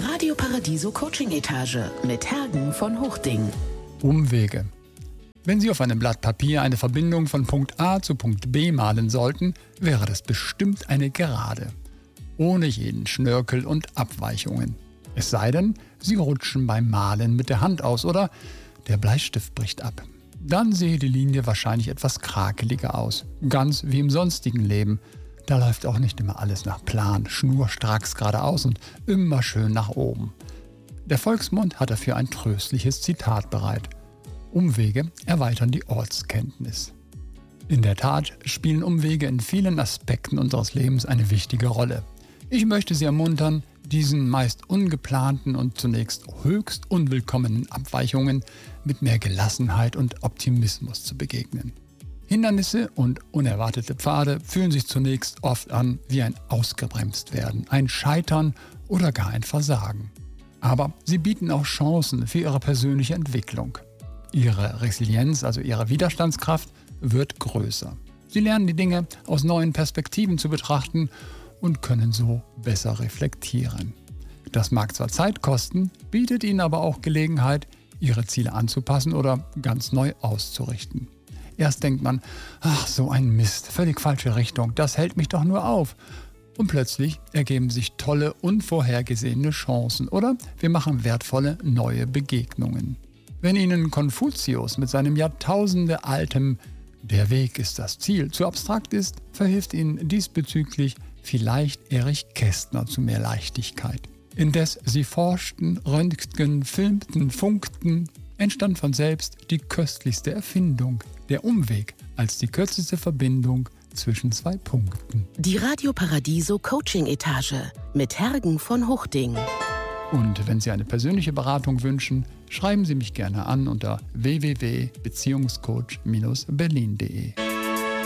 Radio Paradiso Coaching Etage mit Hergen von Hochding. Umwege. Wenn Sie auf einem Blatt Papier eine Verbindung von Punkt A zu Punkt B malen sollten, wäre das bestimmt eine Gerade. Ohne jeden Schnörkel und Abweichungen. Es sei denn, Sie rutschen beim Malen mit der Hand aus oder der Bleistift bricht ab. Dann sehe die Linie wahrscheinlich etwas krakeliger aus. Ganz wie im sonstigen Leben. Da läuft auch nicht immer alles nach Plan, schnurstracks geradeaus und immer schön nach oben. Der Volksmund hat dafür ein tröstliches Zitat bereit. Umwege erweitern die Ortskenntnis. In der Tat spielen Umwege in vielen Aspekten unseres Lebens eine wichtige Rolle. Ich möchte Sie ermuntern, diesen meist ungeplanten und zunächst höchst unwillkommenen Abweichungen mit mehr Gelassenheit und Optimismus zu begegnen. Hindernisse und unerwartete Pfade fühlen sich zunächst oft an wie ein Ausgebremstwerden, ein Scheitern oder gar ein Versagen. Aber sie bieten auch Chancen für Ihre persönliche Entwicklung. Ihre Resilienz, also Ihre Widerstandskraft, wird größer. Sie lernen die Dinge aus neuen Perspektiven zu betrachten und können so besser reflektieren. Das mag zwar Zeit kosten, bietet Ihnen aber auch Gelegenheit, Ihre Ziele anzupassen oder ganz neu auszurichten. Erst denkt man, ach so ein Mist, völlig falsche Richtung, das hält mich doch nur auf. Und plötzlich ergeben sich tolle, unvorhergesehene Chancen oder wir machen wertvolle neue Begegnungen. Wenn Ihnen Konfuzius mit seinem jahrtausendealtem „Der Weg ist das Ziel" zu abstrakt ist, verhilft Ihnen diesbezüglich vielleicht Erich Kästner zu mehr Leichtigkeit. Indes Sie forschten, röntgten, filmten, funkten, entstand von selbst die köstlichste Erfindung, der Umweg als die kürzeste Verbindung zwischen zwei Punkten. Die Radio Paradiso Coaching Etage mit Hergen von Hochding. Und wenn Sie eine persönliche Beratung wünschen, schreiben Sie mich gerne an unter www.beziehungscoach-berlin.de.